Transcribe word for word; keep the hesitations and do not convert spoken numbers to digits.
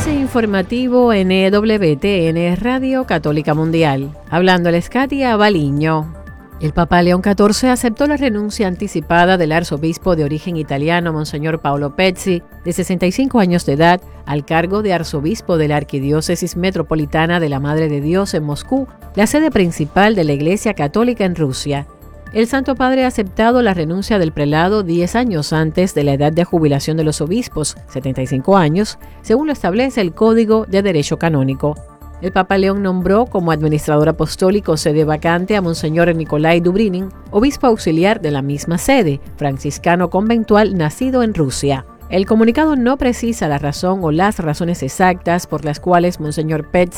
Avance informativo en E W T N Radio Católica Mundial. Hablándoles Katia Baliño. El Papa León catorce aceptó la renuncia anticipada del arzobispo de origen italiano, Monseñor Paolo Pezzi, de sesenta y cinco años de edad, al cargo de arzobispo de la Arquidiócesis Metropolitana de la Madre de Dios en Moscú, la sede principal de la Iglesia Católica en Rusia. El Santo Padre ha aceptado la renuncia del prelado diez años antes de la edad de jubilación de los obispos, setenta y cinco años, según lo establece el Código de Derecho Canónico. El Papa León nombró como administrador apostólico sede vacante a Monseñor Nikolai Dubrinin, obispo auxiliar de la misma sede, franciscano conventual nacido en Rusia. El comunicado no precisa la razón o las razones exactas por las cuales Monseñor Pezzi